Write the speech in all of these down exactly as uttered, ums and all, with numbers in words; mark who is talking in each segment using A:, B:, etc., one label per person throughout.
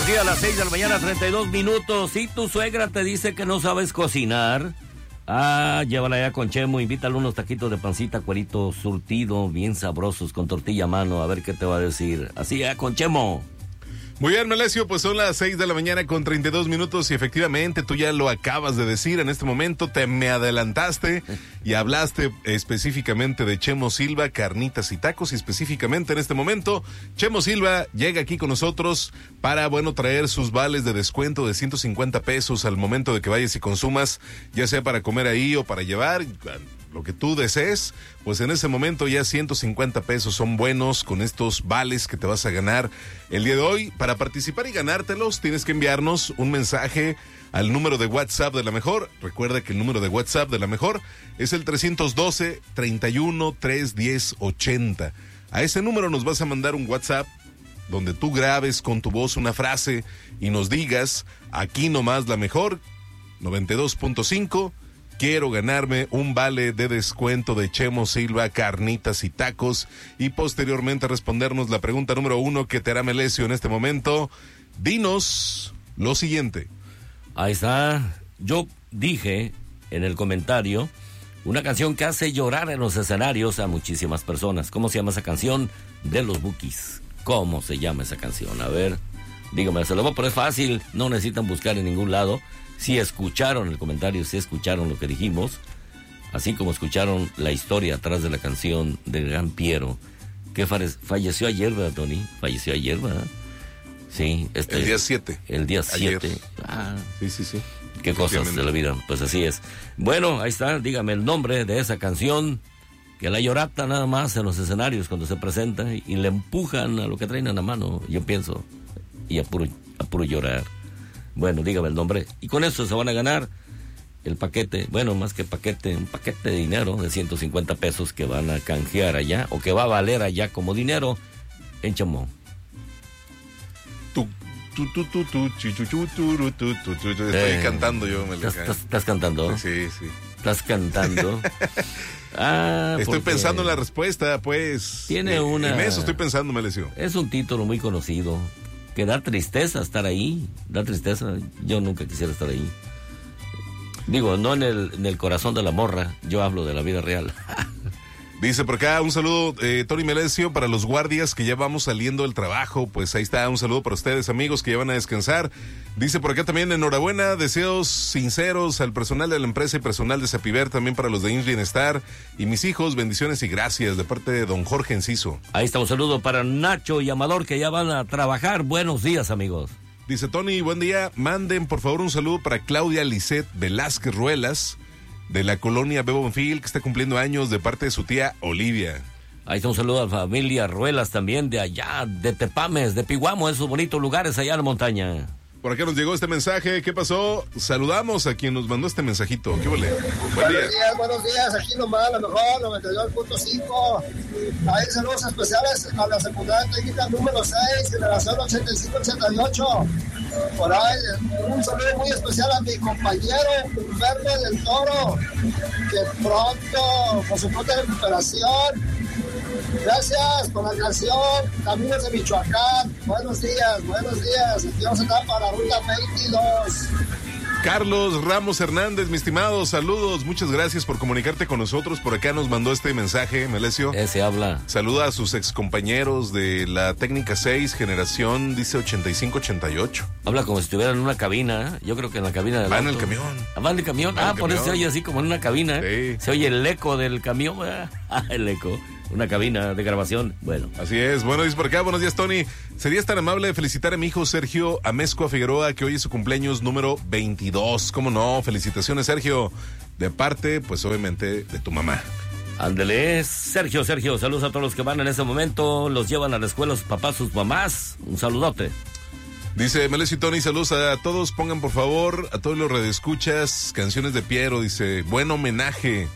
A: buenos días, a las seis de la mañana, treinta y dos minutos. Si tu suegra te dice que no sabes cocinar, ah, llévala ya con Chemo, invítale unos taquitos de pancita, cuerito surtido, bien sabrosos, con tortilla a mano, a ver qué te va a decir. Así, ya con Chemo.
B: Muy bien, Melesio, pues son las seis de la mañana con treinta y dos minutos y efectivamente tú ya lo acabas de decir en este momento, te me adelantaste y hablaste específicamente de Chemo Silva, carnitas y tacos, y específicamente en este momento Chemo Silva llega aquí con nosotros para, bueno, traer sus vales de descuento de ciento cincuenta pesos al momento de que vayas y consumas, ya sea para comer ahí o para llevar, lo que tú desees, pues en ese momento ya ciento cincuenta pesos son buenos con estos vales que te vas a ganar el día de hoy. Para participar y ganártelos tienes que enviarnos un mensaje al número de WhatsApp de La Mejor. Recuerda que el número de WhatsApp de La Mejor es el trescientos doce, treinta y uno, trescientos diez, ochenta. A ese número nos vas a mandar un WhatsApp donde tú grabes con tu voz una frase y nos digas, aquí nomás La Mejor, noventa y dos punto cinco, quiero ganarme un vale de descuento de Chemo Silva, carnitas y tacos, y posteriormente respondernos la pregunta número uno que te hará Melesio en este momento. Dinos lo siguiente.
A: Ahí está. Yo dije en el comentario una canción que hace llorar en los escenarios a muchísimas personas. ¿Cómo se llama esa canción? De los Bukis. ¿Cómo se llama esa canción? A ver, dígame, se lo voy a poner fácil, no necesitan buscar en ningún lado. Si escucharon el comentario, si escucharon lo que dijimos, así como escucharon la historia atrás de la canción del gran Piero, que falleció ayer, ¿verdad, Tony? Falleció ayer, ¿verdad? Sí. Este,
B: el día siete.
A: El día siete.
B: Ah, sí, sí, sí.
A: Qué cosas de la vida, pues así es. Bueno, ahí está, dígame el nombre de esa canción, que la llorata nada más en los escenarios cuando se presenta y le empujan a lo que traen en la mano, yo pienso, y a puro, a puro llorar. Bueno, dígame el nombre. Y con eso se van a ganar el paquete, bueno, más que paquete, un paquete de dinero de ciento cincuenta pesos que van a canjear allá, o que va a valer allá como dinero en Chemo.
B: Tu, tu, tu, tu, tu, tu, tu, tu, tu, tu, tu, tu. Estoy eh, cantando yo. Me
A: ¿Estás, estás, ¿Estás cantando?
B: Sí, sí.
A: ¿Estás cantando? Ah,
B: estoy pensando en la respuesta, pues.
A: Tiene una...
B: En eso estoy pensando, Melesio.
A: Es un título muy conocido. Que da tristeza estar ahí, da tristeza, yo nunca quisiera estar ahí. Digo, no en el, en el corazón de la morra, yo hablo de la vida real.
B: Dice por acá, un saludo, eh, Tony Melesio, para los guardias que ya vamos saliendo del trabajo. Pues ahí está, un saludo para ustedes, amigos, que ya van a descansar. Dice por acá también, enhorabuena, deseos sinceros al personal de la empresa y personal de Zapiver, también para los de Inch Bienestar y mis hijos, bendiciones y gracias de parte de don Jorge Enciso.
A: Ahí está, un saludo para Nacho y Amador, que ya van a trabajar. Buenos días, amigos.
B: Dice Tony, buen día, manden por favor un saludo para Claudia Lisset Velázquez Ruelas, de la colonia Bebonfield, que está cumpliendo años, de parte de su tía Olivia.
A: Ahí está un saludo a la familia Ruelas también, de allá, de Tepames, de Piguamo, esos bonitos lugares allá en la montaña.
B: Por acá nos llegó este mensaje, ¿qué pasó? Saludamos a quien nos mandó este mensajito. ¿Qué vale?
C: Buen día. Buenos días, buenos días, aquí nomás, a lo mejor, noventa y dos punto cinco. Ahí saludos especiales a la secundaria técnica número seis, generación ochenta y cinco ochenta y ocho. Por ahí, un saludo muy especial a mi compañero Humberto del Toro, que pronto, por su pronta recuperación. Gracias por la canción, Caminos de Michoacán. Buenos días, buenos días. Aquí vamos a estar para la ruta veintidós.
B: Carlos Ramos Hernández, mi estimado, saludos, muchas gracias por comunicarte con nosotros. Por acá nos mandó este mensaje, Melesio.
A: Ese habla.
B: Saluda a sus excompañeros de la técnica seis, generación, dice ochenta y cinco ochenta y ocho.
A: Habla como si estuviera en una cabina, yo creo que en la cabina del
B: Va en
A: auto.
B: el camión.
A: Ah, va en el camión,
B: Va
A: ah,
B: el
A: por
B: camión.
A: eso se oye así como en una cabina.
B: Sí.
A: Se oye el eco del camión, ah, el eco. Una cabina de grabación, bueno.
B: Así es, bueno, dice por acá, buenos días, Tony. ¿Serías tan amable de felicitar a mi hijo Sergio Amezcua Figueroa, que hoy es su cumpleaños número veintidós? ¿Cómo no? Felicitaciones, Sergio, de parte, pues obviamente, de tu mamá.
A: Ándele, Sergio, Sergio, saludos a todos los que van en este momento, los llevan a la escuela sus papás, sus mamás, un saludote.
B: Dice Melesio y Tony, saludos a todos, pongan por favor, a todos los redescuchas, canciones de Piero, dice, buen homenaje.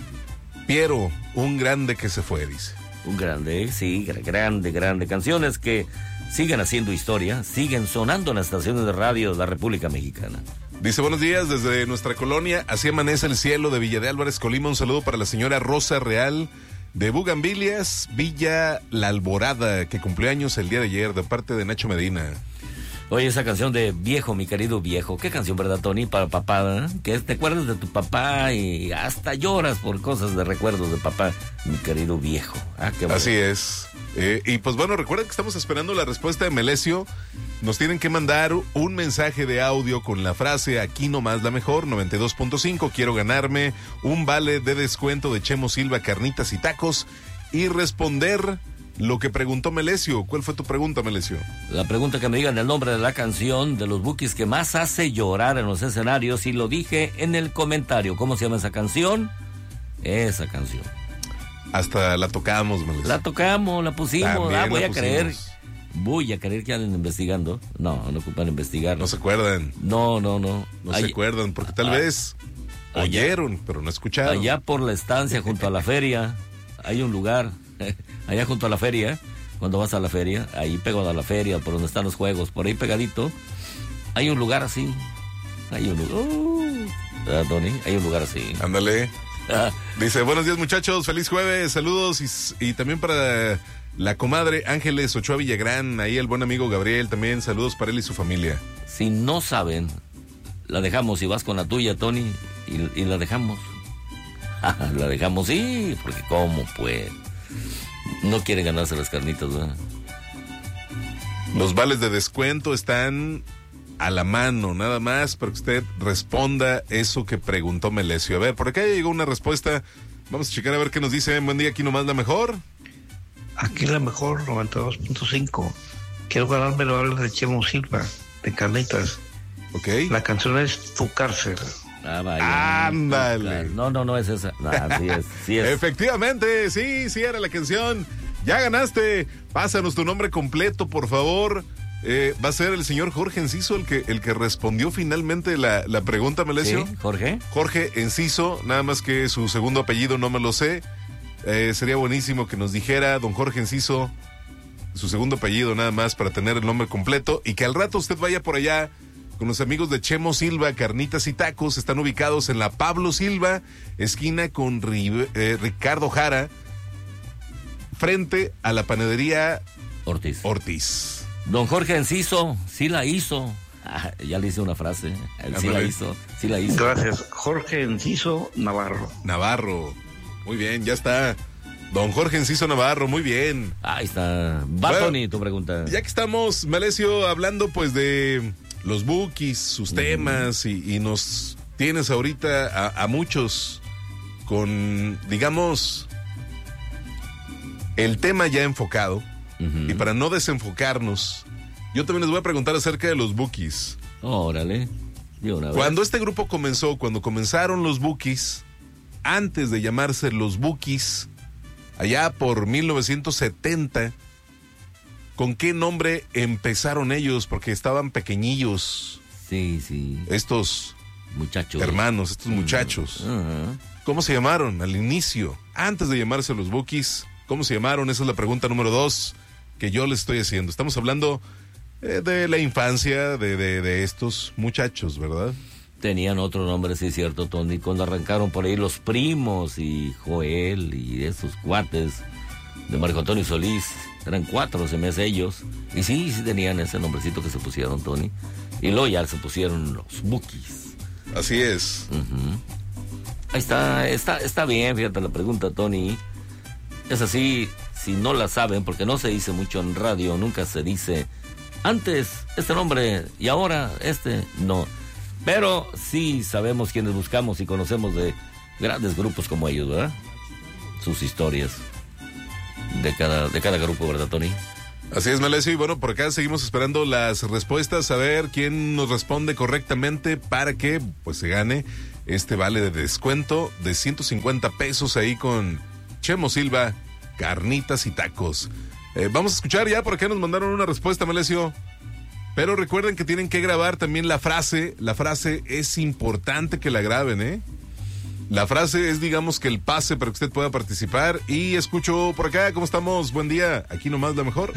B: Piero, un grande que se fue, dice.
A: Un grande, sí, grande, grande. Canciones que siguen haciendo historia, siguen sonando en las estaciones de radio de la República Mexicana.
B: Dice, buenos días, desde nuestra colonia, así amanece el cielo de Villa de Álvarez, Colima. Un saludo para la señora Rosa Real de Bugambilias, Villa La Alborada, que cumplió años el día de ayer, de parte de Nacho Medina.
A: Oye, esa canción de Viejo, mi querido viejo, qué canción, ¿verdad, Tony? Para papá, ¿eh? Que te acuerdas de tu papá y hasta lloras por cosas de recuerdos de papá, mi querido viejo. Ah, qué bueno.
B: Así es. Eh, y pues bueno, recuerden que estamos esperando la respuesta de Melesio. Nos tienen que mandar un mensaje de audio con la frase aquí nomás la mejor, noventa y dos punto cinco, quiero ganarme un vale de descuento de Chemo Silva, carnitas y tacos, y responder lo que preguntó Melesio. ¿Cuál fue tu pregunta, Melesio?
A: La pregunta que me digan el nombre de la canción de los Bukis que más hace llorar en los escenarios, y lo dije en el comentario. ¿Cómo se llama esa canción? Esa canción.
B: Hasta la tocamos, Melesio.
A: La tocamos, la pusimos.
B: También
A: ah, voy
B: la
A: a
B: pusimos.
A: creer. Voy a creer que anden investigando. No, no ocupan investigar.
B: No se acuerdan.
A: No, no, no.
B: No
A: Allá,
B: se acuerdan, porque tal
A: ah,
B: vez
A: allá,
B: oyeron, pero no escucharon.
A: Allá por la estancia, junto a la feria, hay un lugar. Allá junto a la feria, cuando vas a la feria, ahí pegado a la feria, por donde están los juegos, por ahí pegadito, hay un lugar así. Hay un lugar. Uh, ¿verdad, Tony? Hay un lugar así.
B: Ándale. Dice, buenos días, muchachos, feliz jueves, saludos, y, y también para la comadre Ángeles Ochoa Villagrán, ahí el buen amigo Gabriel, también saludos para él y su familia.
A: Si no saben, la dejamos y vas con la tuya, Tony, y, y la dejamos. La dejamos, sí, porque cómo pues. No quieren ganarse las carnitas, ¿verdad?
B: Los vales de descuento están a la mano, nada más para que usted responda eso que preguntó Melesio. A ver, por acá ya llegó una respuesta. Vamos a checar a ver qué nos dice. Buen día, aquí nomás la mejor.
D: Aquí la mejor, noventa y dos punto cinco. Quiero ganarme los vales de Chemo Silva, de carnitas.
B: Ok.
D: La canción es Tu Cárcel.
A: Ah, vaya.
B: Ándale.
A: No, no, no es esa. No, sí es, sí es.
B: Efectivamente, sí, sí era la canción. Ya ganaste. Pásanos tu nombre completo, por favor. Eh, va a ser el señor Jorge Enciso el que, el que respondió finalmente la, la pregunta, Melesio.
A: ¿Sí? ¿Jorge?
B: Jorge Enciso, nada más que su segundo apellido no me lo sé. Eh, sería buenísimo que nos dijera, don Jorge Enciso, su segundo apellido nada más para tener el nombre completo, y que al rato usted vaya por allá con los amigos de Chemo Silva, carnitas y tacos. Están ubicados en la Pablo Silva, esquina con Ri- eh, Ricardo Jara, frente a la panadería
A: Ortiz.
B: Ortiz.
A: Don Jorge Enciso, sí la hizo. Ah, ya le hice una frase. Él sí la hizo, sí la hizo.
D: Gracias. Jorge Enciso Navarro.
B: Navarro. Muy bien, ya está. Don Jorge Enciso Navarro, muy bien.
A: Ahí está. Va,
B: Bueno,
A: Tony, tu pregunta.
B: Ya que estamos, Melesio, hablando pues de los Bukis, sus uh-huh. temas, y, y nos tienes ahorita a, a muchos con, digamos, el tema ya enfocado. Uh-huh. Y para no desenfocarnos, yo también les voy a preguntar acerca de los Bukis.
A: Órale.
B: Cuando este grupo comenzó, cuando comenzaron los Bukis, antes de llamarse los Bukis, allá por mil novecientos setenta, ¿con qué nombre empezaron ellos? Porque estaban pequeñillos.
A: Sí, sí.
B: Estos
A: muchachos.
B: Hermanos, estos muchachos.
A: Uh-huh.
B: ¿Cómo se llamaron al inicio? Antes de llamarse los Bukis, ¿cómo se llamaron? Esa es la pregunta número dos que yo les estoy haciendo. Estamos hablando eh, de la infancia de, de, de estos muchachos, ¿verdad?
A: Tenían otro nombre, sí es cierto, Tony. Cuando arrancaron por ahí los primos y Joel y esos cuates de Marco Antonio Solís, eran cuatro, se me hace ellos. Y sí, sí tenían ese nombrecito que se pusieron, Tony. Y luego ya se pusieron los Bukis.
B: Así es.
A: Uh-huh. Ahí está, está, está bien, fíjate la pregunta, Tony. Es así, si no la saben, porque no se dice mucho en radio, nunca se dice antes este nombre y ahora este, no. Pero sí sabemos quiénes buscamos y conocemos de grandes grupos como ellos, ¿verdad? Sus historias de cada, de cada grupo, ¿verdad, Tony?
B: Así es, Melesio, y bueno, por acá seguimos esperando las respuestas, a ver quién nos responde correctamente para que pues se gane este vale de descuento de ciento cincuenta pesos ahí con Chemo Silva, carnitas y tacos. Eh, vamos a escuchar ya, por acá nos mandaron una respuesta, Melesio. Pero recuerden que tienen que grabar también la frase. La frase es importante que la graben, ¿eh? La frase es, digamos, que el pase para que usted pueda participar. Y escucho por acá, ¿cómo estamos? Buen día. Aquí nomás la mejor.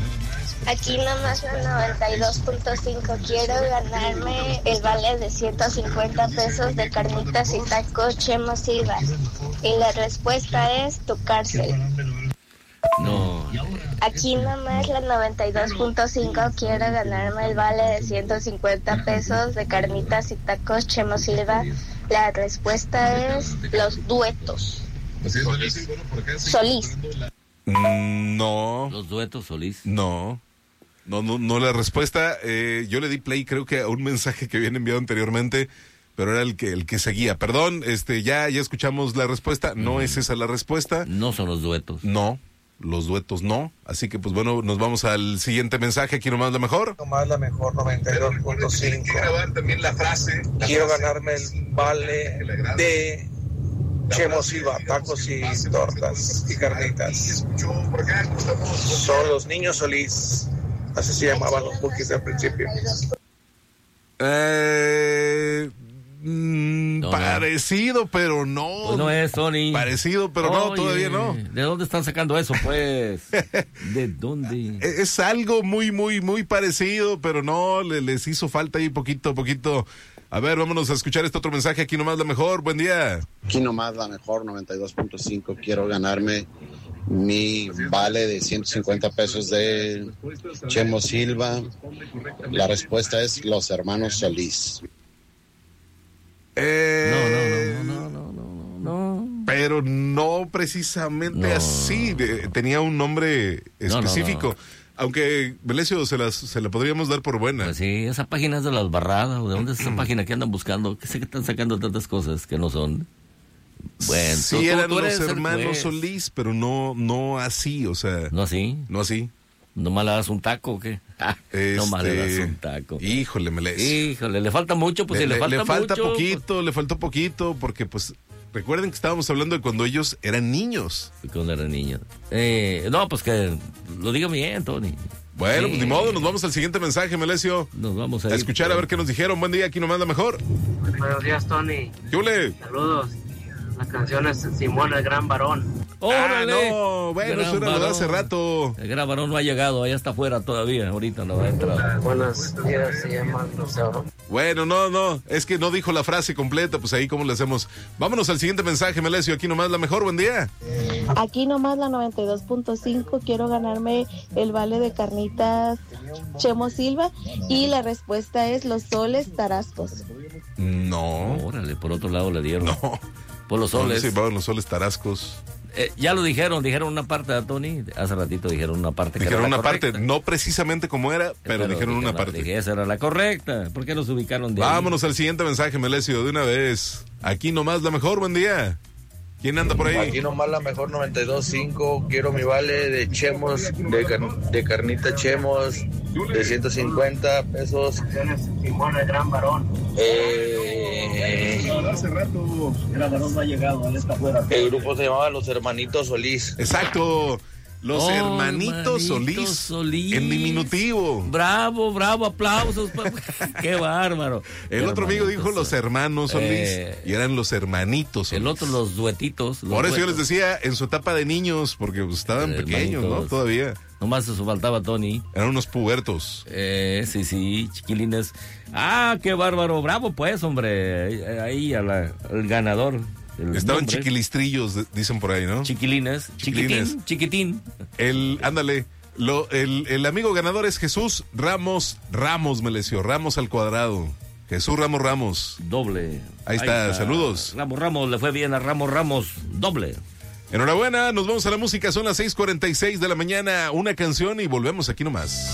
E: Aquí nomás la noventa y dos punto cinco. Quiero ganarme el vale de ciento cincuenta pesos de carnitas y tacos Chemo Silva. Y la respuesta es Tu Cárcel.
A: No.
E: Aquí nomás la noventa y dos punto cinco, quiero ganarme el vale de ciento cincuenta pesos de carnitas y tacos Chemo Silva. La respuesta es los duetos. Solís.
B: No.
A: Los duetos Solís.
B: No. No, no, no la respuesta. Eh, yo le di play, creo que a un mensaje que habían enviado anteriormente, pero era el que el que seguía. Perdón, este, ya, ya escuchamos la respuesta. No mm. es esa la respuesta.
A: No son los duetos.
B: No. Los duetos no, así que pues bueno, nos vamos al siguiente mensaje. Aquí nomás la mejor.
F: Nomás la mejor, noventa y dos punto cinco. Quiero grabar también la frase. La Quiero frase ganarme el vale de Chemo Silva, tacos y tortas y carnitas. Son los niños Solís, así se llamaban los bookies al principio.
B: Eh... No, parecido, no. pero no.
A: Pues no es, Tony.
B: Parecido, pero Oye, no, todavía no.
A: ¿De dónde están sacando eso, pues? ¿De dónde?
B: Es algo muy, muy, muy parecido, pero no, le, les hizo falta ahí poquito, poquito. A ver, vámonos a escuchar este otro mensaje. Aquí nomás la mejor, buen día.
G: Aquí nomás la mejor, noventa y dos punto cinco. Quiero ganarme mi vale de ciento cincuenta pesos de Chemo Silva. La respuesta es los hermanos Solís.
B: Eh,
A: no, no, no, no, no, no.
B: Pero no precisamente
A: no.
B: así. De, tenía un nombre específico.
A: No, no, no.
B: Aunque, Belesio, se, las, se la podríamos dar por buena.
A: Pues sí, esa página es de las barradas. ¿De dónde es esa página que andan buscando? Que sé que están sacando tantas cosas que no son. Bueno,
B: sí,
A: tú,
B: eran
A: tú
B: los hermanos Solís, pero no, no así, o sea.
A: ¿No así?
B: No así.
A: ¿Nomás le das un taco o qué? Ah,
B: este,
A: nomás le das un taco.
B: Híjole, Melesio.
A: Híjole, le falta mucho, pues
B: le,
A: si le,
B: le
A: falta
B: Le falta
A: mucho,
B: poquito,
A: pues...
B: le faltó poquito, porque pues, recuerden que estábamos hablando de cuando ellos eran niños.
A: Cuando eran niños. Eh, no, pues que lo diga bien, Tony.
B: Bueno,
A: sí.
B: pues ni modo, nos vamos al siguiente mensaje, Melesio.
A: Nos vamos a,
B: a
A: ir,
B: escuchar a ver qué nos dijeron. Buen día, aquí nomás la mejor.
H: Buenos días, Tony.
B: ¿Qué ole?
H: Saludos. La canción es Simón el Gran Varón.
B: ¡Órale! Ah, no, bueno, eso era lo de hace rato.
A: El Gran Varón no ha llegado, allá está afuera todavía, ahorita no va a entrar.
H: Buenos días, se llama Lucero.
B: Bueno, no, no, es que no dijo la frase completa, pues ahí cómo le hacemos. Vámonos al siguiente mensaje, Melesio, aquí nomás la mejor, buen día.
I: Aquí nomás la noventa y dos punto cinco, quiero ganarme el vale de carnitas Chemo Silva y la respuesta es los soles tarascos.
B: No.
A: Órale, por otro lado le dieron.
B: No.
A: Por los soles.
B: No, sí, los soles tarascos.
A: Eh, ya lo dijeron, dijeron una parte de Tony. Hace ratito dijeron una parte.
B: Dijeron
A: que era
B: una
A: correcta.
B: parte, no precisamente como era, pero, pero dijeron una
A: la,
B: parte.
A: Dije, esa era la correcta. ¿Por qué nos ubicaron de
B: Vámonos
A: ahí?
B: al siguiente mensaje, Melesio, de una vez. Aquí nomás la mejor, buen día. ¿Quién anda por ahí?
F: Aquí nomás la mejor, noventa y dos punto cinco. Quiero mi vale de Chemos, de, car- de carnita Chemos, de ciento cincuenta pesos.
H: Simón el Gran Varón.
F: Eh,
H: Hace rato el Gran Varón no ha llegado, él está afuera.
F: El grupo se llamaba Los Hermanitos Solís.
B: Exacto. Los
A: oh,
B: hermanitos, hermanitos
A: Solís,
B: Solís, en diminutivo.
A: Bravo, bravo, aplausos. Qué bárbaro.
B: El
A: Hermanitos,
B: otro amigo dijo los hermanos Solís
A: eh,
B: y eran los hermanitos Solís.
A: El otro los duetitos. Los
B: Por eso
A: duetos.
B: yo les decía, en su etapa de niños, porque pues, estaban
A: eh,
B: pequeños,
A: hermanitos.
B: ¿no? Todavía.
A: Nomás eso faltaba, Tony.
B: Eran unos pubertos.
A: Eh, sí, sí, chiquilines. Ah, qué bárbaro. Bravo, pues, hombre. Ahí a la, al ganador.
B: Estaban
A: nombre.
B: chiquilistrillos, dicen por ahí, ¿no?
A: Chiquilines.
B: Chiquilines.
A: Chiquitín, chiquitín.
B: El, ándale, lo, el, el amigo ganador es Jesús Ramos Ramos, Melesio, Ramos al cuadrado. Jesús Ramos Ramos.
A: Doble.
B: Ahí, Ahí está, está, saludos.
A: Ramos Ramos, le fue bien a Ramos Ramos, doble.
B: Enhorabuena, nos vamos a la música, son las seis cuarenta y seis de la mañana, una canción y volvemos aquí nomás.